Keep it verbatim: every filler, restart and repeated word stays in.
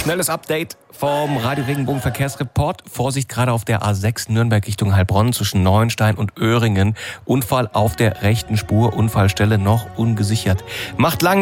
Schnelles Update vom Radio Regenbogen Verkehrsreport. Vorsicht gerade auf der A sechs Nürnberg Richtung Heilbronn zwischen Neuenstein und Öhringen. Unfall auf der rechten Spur, Unfallstelle noch ungesichert. Macht lang